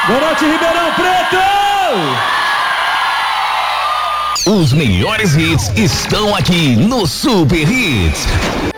Boa noite, Ribeirão Preto! Os melhores hits estão aqui no Super Hits.